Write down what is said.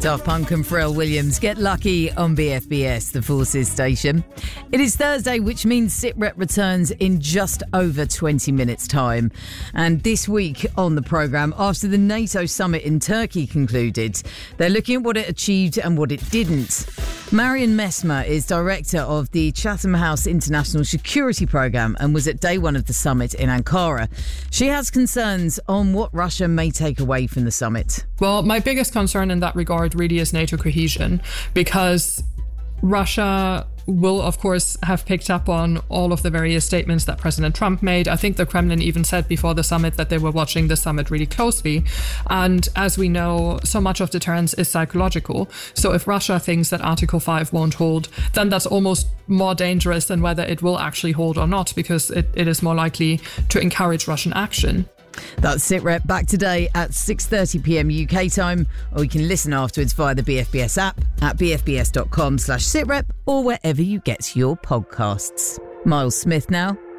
Daft Punk and Pharrell Williams, Get Lucky on BFBS, the Forces station. It is Thursday, which means SitRep returns in just over 20 minutes' time. And this week on the programme, after the NATO summit in Turkey concluded, they're looking at what it achieved and what it didn't. Marion Messmer is director of the Chatham House International Security Programme and was at day one of the summit in Ankara. She has concerns on what Russia may take away from the summit. Well, my biggest concern in that regard really is NATO cohesion, because Russia will, of course, have picked up on all of the various statements that President Trump made. I think the Kremlin even said before the summit that they were watching the summit really closely. And as we know, so much of deterrence is psychological. So if Russia thinks that Article 5 won't hold, then that's almost more dangerous than whether it will actually hold or not, because it is more likely to encourage Russian action. That's SitRep, back today at 6:30pm UK time, or you can listen afterwards via the BFBS app at bfbs.com/SitRep or wherever you get your podcasts. Miles Smith now